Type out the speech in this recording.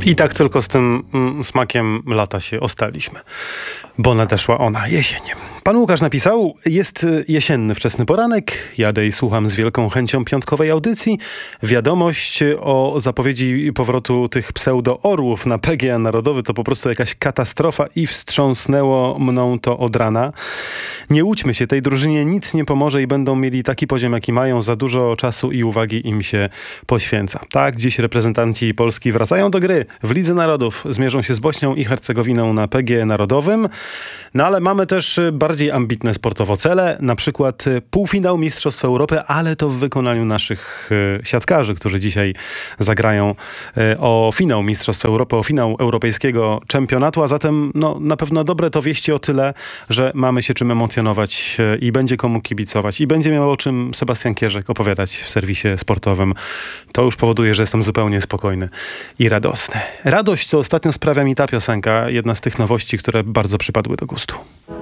I tak tylko z tym smakiem lata się ostaliśmy, bo nadeszła ona, jesień. Pan Łukasz napisał: jest jesienny wczesny poranek, jadę i słucham z wielką chęcią piątkowej audycji. Wiadomość o zapowiedzi powrotu tych pseudo-orłów na PGA Narodowy to po prostu jakaś katastrofa i wstrząsnęło mną to od rana. Nie łudźmy się, tej drużynie nic nie pomoże i będą mieli taki poziom, jaki mają. Za dużo czasu i uwagi im się poświęca. Tak, dziś reprezentanci Polski wracają do gry w Lidze Narodów. Zmierzą się z Bośnią i Hercegowiną na PGE Narodowym. No ale mamy też bardziej ambitne sportowo cele, na przykład półfinał Mistrzostw Europy, ale to w wykonaniu naszych siatkarzy, którzy dzisiaj zagrają o finał Mistrzostw Europy, o finał Europejskiego Czempionatu, a zatem na pewno dobre to wieści o tyle, że mamy się czym emocjonować i będzie komu kibicować i będzie miał o czym Sebastian Kierzek opowiadać w serwisie sportowym. To już powoduje, że jestem zupełnie spokojny i radosny. Radość to ostatnio sprawia mi ta piosenka, jedna z tych nowości, które bardzo przypadły do gustu.